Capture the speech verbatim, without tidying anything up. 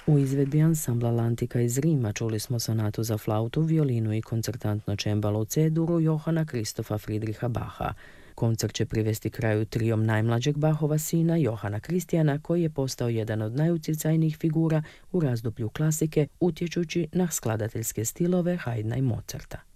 U izvedbi ansambla Lantika iz Rima čuli smo sonatu za flautu, violinu i koncertantno čembalo C-duru Johana Kristofa Friedricha Bacha. Koncert će privesti kraju trijom najmlađeg Bachova sina Johana Kristijana, koji je postao jedan od najutjecajnijih figura u razdoblju klasike, utječući na skladateljske stilove Haydna i Mozarta.